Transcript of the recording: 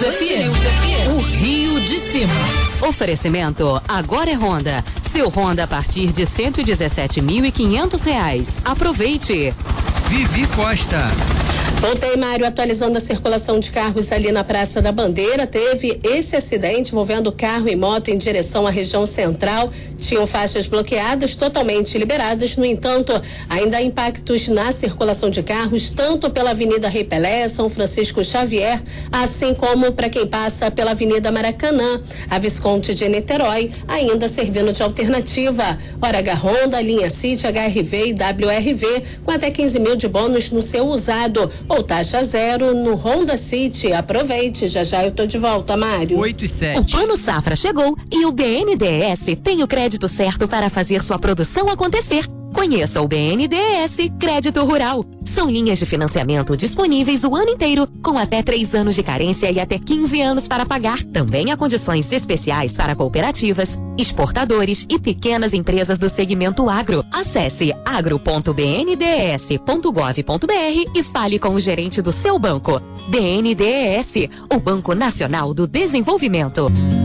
FM, o Rio de Cima. Oferecimento, agora é Honda. Seu Honda a partir de R$117.500. Aproveite. Vivi Costa. Voltei, Mário, atualizando a circulação de carros ali na Praça da Bandeira. Teve esse acidente envolvendo carro e moto em direção à região central. Tinham faixas bloqueadas, totalmente liberadas. No entanto, ainda há impactos na circulação de carros, tanto pela Avenida Rei Pelé, São Francisco Xavier, assim como para quem passa pela Avenida Maracanã. A Visconde de Niterói ainda servindo de alternativa. Hora Honda, linha City, HRV e WRV, com até 15 mil de bônus no seu usado. Ou taxa zero no Honda City. Aproveite, já eu tô de volta, Mário. 8 e 7. O Plano Safra chegou e o BNDES tem o crédito certo para fazer sua produção acontecer. Conheça o BNDES Crédito Rural. São linhas de financiamento disponíveis o ano inteiro, com até 3 anos de carência e até 15 anos para pagar. Também há condições especiais para cooperativas, exportadores e pequenas empresas do segmento agro. Acesse agro.bndes.gov.br e fale com o gerente do seu banco. BNDES, o Banco Nacional do Desenvolvimento.